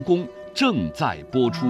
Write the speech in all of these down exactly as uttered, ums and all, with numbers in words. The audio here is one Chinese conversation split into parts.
宫正在播出。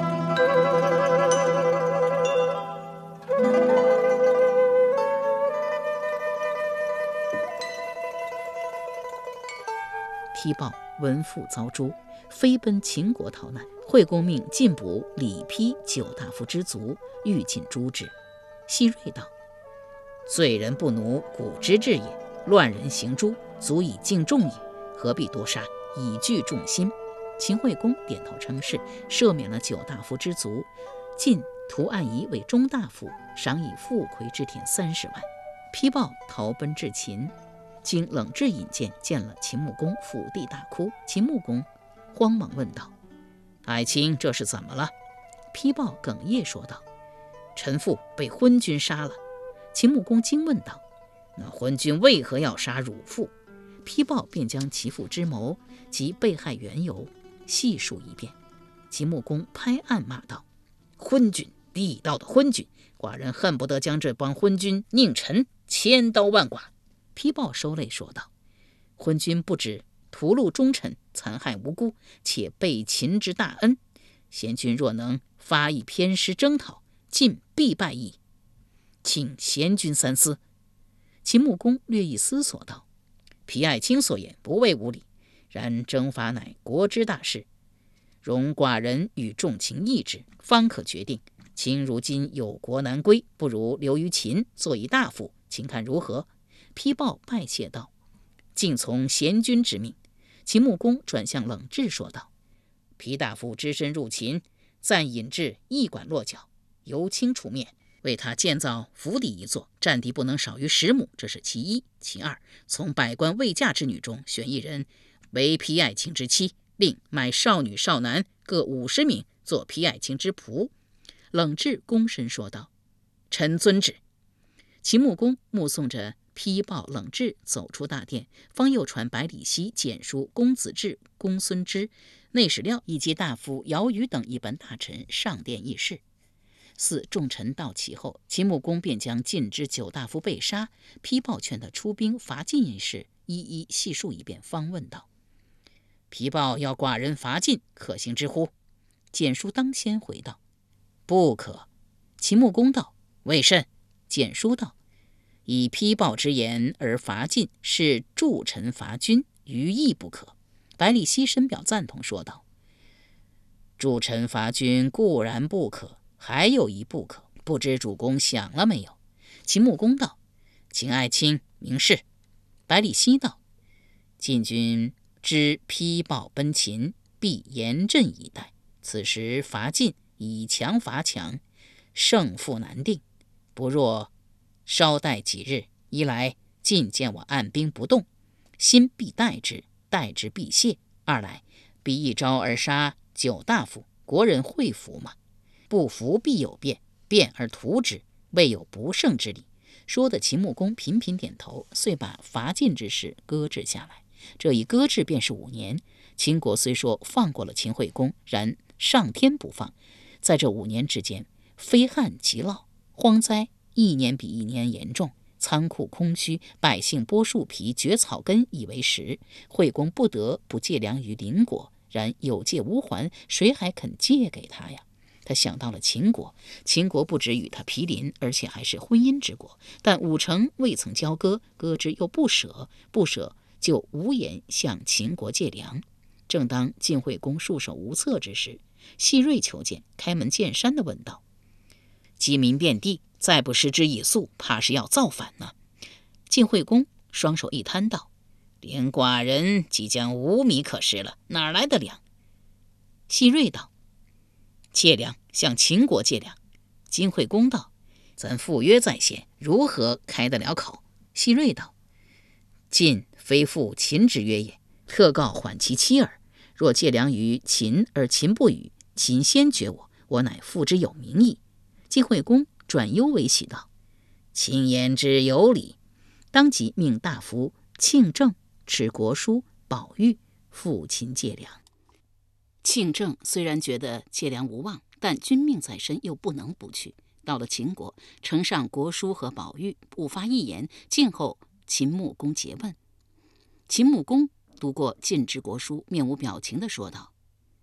批报文父遭诛，飞奔秦国逃难。惠公命进捕李丕九大夫之族，欲尽诛之。西瑞道：罪人不奴，古之至也。乱人行诛，足以敬众也，何必多杀，以聚众心？秦惠公点头称是，赦免了九大夫之族，晋图案仪为中大夫，赏以富魁之田三十万。丕豹逃奔至秦，经冷炙引荐，见了秦穆公，伏地大哭。秦穆公慌忙问道：爱卿，这是怎么了？丕豹哽咽说道：臣父被昏君杀了。秦穆公惊问道：那昏君为何要杀汝父？丕豹便将其父之谋及被害缘由细述一遍。秦穆公拍案骂道：昏君，地道的昏君，寡人恨不得将这帮昏君佞臣千刀万剐。丕豹收泪说道：昏君不止屠戮忠臣，残害无辜，且背秦之大恩，贤君若能发一偏师征讨，晋必败矣，请贤君三思。秦穆公略一思索道：皮爱卿所言不谓无理，然征伐乃国之大事，容寡人与众卿议之，方可决定。卿如今有国难归，不如留于秦，做一大夫，请看如何？丕豹拜谢道：敬从贤君之命。秦穆公转向冷炙说道：丕大夫只身入秦，暂引至驿馆落脚，由卿出面，为他建造府邸一座，占地不能少于十亩，这是其一。其二，从百官未嫁之女中选一人为丕爱卿之妻，另买少女少男各五十名，做丕爱卿之仆。冷炙躬身说道：臣遵旨。秦穆公目送着丕豹冷炙走出大殿，方又传百里奚简书公子至、公孙支、内史料以及大夫姚瑜等一班大臣上殿议事。四众臣到齐后，秦穆公便将晋之九大夫被杀，丕豹劝他出兵伐晋一事一一细述一遍，方问道：丕豹要寡人伐晋，可行之乎？简书当先回道：不可。秦穆公道：为甚？简书道：以丕豹之言而伐晋，是助臣伐君，于义不可。百里奚深表赞同，说道：助臣伐君固然不可，还有一不可，不知主公想了没有？秦穆公道：请爱卿明示。百里奚道：晋军知丕豹奔秦，必严阵以待，此时伐晋，以强伐强，胜负难定，不若稍待几日，一来晋见我按兵不动，心必待之，待之必泄；二来必一招而杀九大夫，国人会服吗？不服必有变，变而图之，未有不胜之理。说的秦穆公频频点头，遂把伐晋之事搁置下来。这一搁置便是五年。秦国虽说放过了秦惠公，然上天不放。在这五年之间，非旱即涝，荒灾一年比一年严重，仓库空虚，百姓剥树皮掘草根以为食。惠公不得不借粮于邻国，然有借无还，谁还肯借给他呀？他想到了秦国，秦国不止与他毗邻，而且还是婚姻之国，但五城未曾交割，割之又不舍，不舍就无言向秦国借粮。正当晋惠公束手无策之时，西瑞求见，开门见山地问道：饥民遍地，再不施之以粟，怕是要造反呢。晋惠公双手一摊道：连寡人即将无米可食了，哪来的粮？西瑞道：借粮，向秦国借粮。晋惠公道：咱赴约在先，如何开得了口？西瑞道：晋非负秦之约也，特告缓其期耳。若借粮于秦而秦不与，秦先绝我，我乃负之有名矣。晋惠公转忧为喜道：卿言之有理。当即命大夫庆正持国书宝玉赴秦借粮。庆正虽然觉得借粮无望，但君命在身，又不能不去。到了秦国，呈上国书和宝玉，不发一言，静候秦穆公诘问。秦穆公读过晋之国书，面无表情地说道：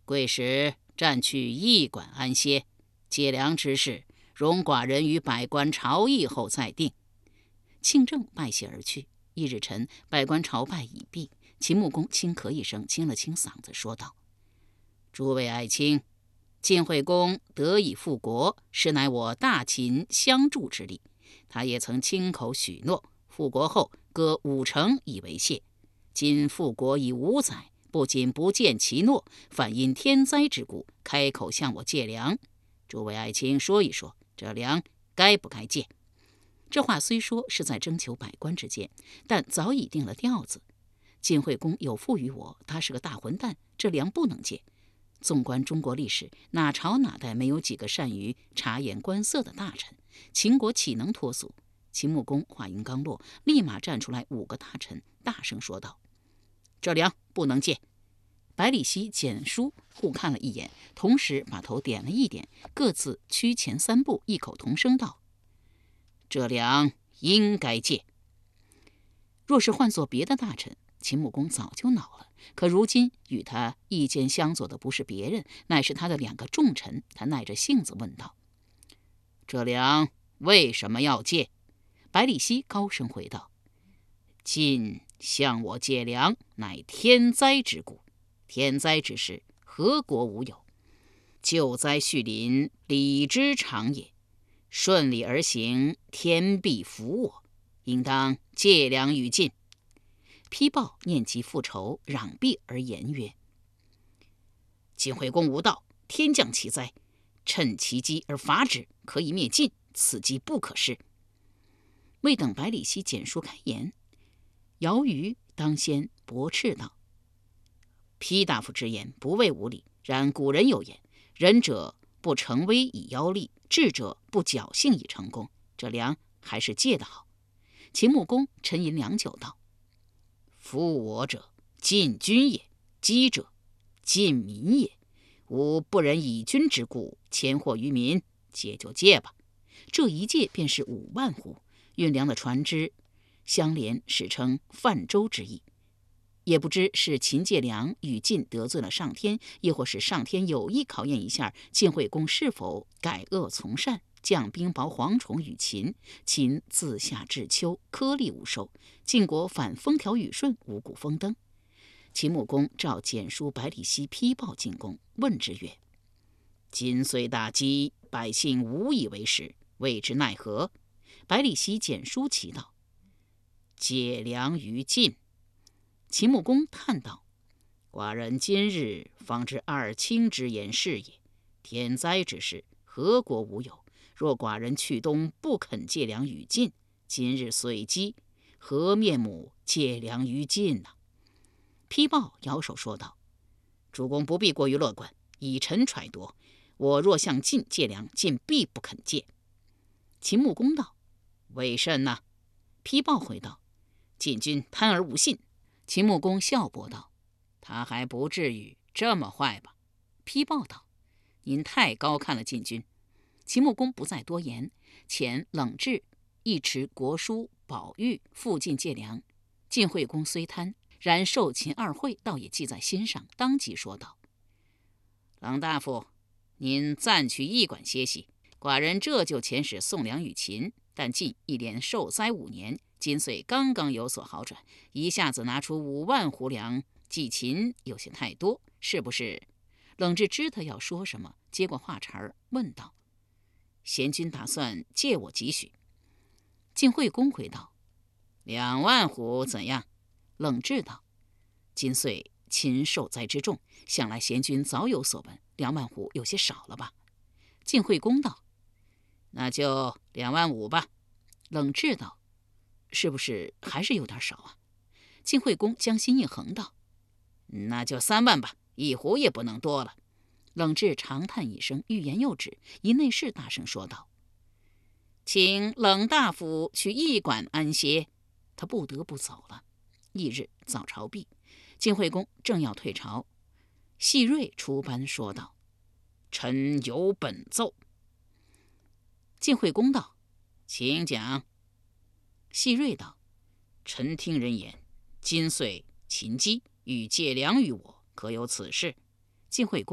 贵使暂去驿馆安歇，借粮之事，容寡人与百官朝议后再定。庆正拜谢而去。翌日晨，百官朝拜已毕，秦穆公轻咳一声，清了清嗓子，说道：“诸位爱卿，晋惠公得以复国，实乃我大秦相助之力。他也曾亲口许诺，复国后割五城以为谢。今复国已五载，不仅不见其诺，反因天灾之故，开口向我借粮。诸位爱卿说一说，这粮该不该借？”这话虽说是在征求百官之间，但早已定了调子。晋惠公有负于我，他是个大混蛋，这粮不能借。纵观中国历史，哪朝哪代没有几个善于察言观色的大臣？秦国岂能脱俗？秦穆公话音刚落，立马站出来五个大臣，大声说道：“这粮不能借。”百里奚、简书互看了一眼，同时把头点了一点，各自趋前三步，异口同声道：“这粮应该借。”若是换做别的大臣，秦穆公早就恼了。可如今与他意见相左的不是别人，乃是他的两个重臣。他耐着性子问道：“这粮为什么要借？”百里奚高声回道：“晋向我借粮，乃天灾之故。天灾之事，何国无有？救灾恤邻，礼之常也。顺理而行，天必服我，应当借粮与晋。”丕豹念及复仇，攘臂而言曰：“晋惠公无道，天降其灾，趁其机而伐之，可以灭晋，此计不可失。”未等百里奚、简书开言，姚瑜当先驳斥道：“丕大夫之言不谓无理，然古人有言：仁者不成威以邀力，智者不侥幸以成功。这粮还是借的好。”秦穆公沉吟良久道：“夫我者，晋君也；饥者，晋民也。吾不忍以君之故迁祸于民，借就借吧。这一借便是五万斛，运粮的船只相连，史称泛舟之意。也不知是秦借粮与晋得罪了上天，亦或是上天有意考验一下晋惠公是否改恶从善，降冰雹蝗虫与秦。秦自夏至秋，颗粒无收；晋国反风调雨顺，五谷丰登。秦穆公召简书、百里奚、丕豹进宫，问之曰：“今虽大饥，百姓无以为食，谓之奈何？”百里奚、简书齐道：“借粮于晋。”秦穆公叹道：“寡人今日方知二卿之言是也。天灾之事，何国无有？若寡人去东，不肯借粮与晋，今日随饥，何面目借粮于晋呢？”丕豹摇手说道：“主公不必过于乐观，以臣揣度，我若向晋借粮，晋必不肯借。”秦穆公道：“为甚呢？”丕豹回道：“晋君贪而无信。”秦穆公笑驳道：“他还不至于这么坏吧？”丕豹道：“您太高看了晋君。”秦穆公不再多言，遣冷质一持国书宝玉赴晋借粮。晋惠公虽贪，然受秦二惠倒也记在心上，当即说道：“冷大夫，您暂去驿馆歇息，寡人这就遣使送粮与秦。但晋一连受灾五年，今岁刚刚有所好转，一下子拿出五万斛粮祭秦，有些太多，是不是？”冷质知他要说什么，接过话茬儿问道：“贤君打算借我几许？”晋惠公回道：“两万斛怎样？”冷质道：“今岁秦受灾之重，想来贤君早有所闻，两万斛有些少了吧？”晋惠公道：“那就两万五吧。”冷质道：“是不是还是有点少啊？”晋惠公将心一横道：“那就三万吧，一斛也不能多了。”冷质长叹一声，欲言又止，一内侍大声说道：“请冷大夫去驿馆安歇。”他不得不走了。翌日早朝毕，晋惠公正要退朝，细锐出班说道：“臣有本奏。”晋惠公道：“请讲。”细锐道：“臣听人言，今岁秦姬欲借粮于我，可有此事？”晋惠公